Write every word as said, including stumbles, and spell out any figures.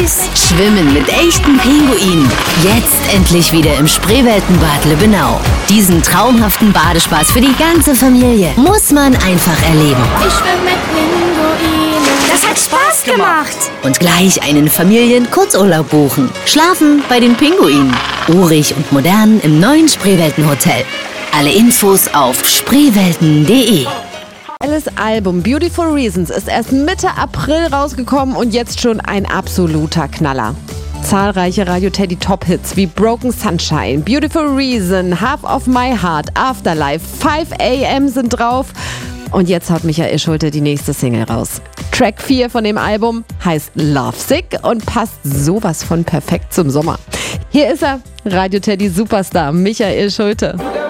Los, schwimmen mit echten Pinguinen. Jetzt endlich wieder im Spreeweltenbad Lübbenau. Diesen traumhaften Badespaß für die ganze Familie muss man einfach erleben. Ich schwimme mit Pinguinen. Das hat Spaß gemacht. Und gleich einen Familien-Kurzurlaub buchen. Schlafen bei den Pinguinen. Urig und modern im neuen Spreeweltenhotel. Alle Infos auf spreewelten punkt de. Alice Album Beautiful Reasons ist erst Mitte April rausgekommen und jetzt schon ein absoluter Knaller. Zahlreiche Radio Teddy Top-Hits wie Broken Sunshine, Beautiful Reason, Half of My Heart, Afterlife, five a m sind drauf. Und jetzt haut Michael Schulte die nächste Single raus. Track vier von dem Album heißt Lovesick und passt sowas von perfekt zum Sommer. Hier ist er, Radio Teddy Superstar Michael Schulte.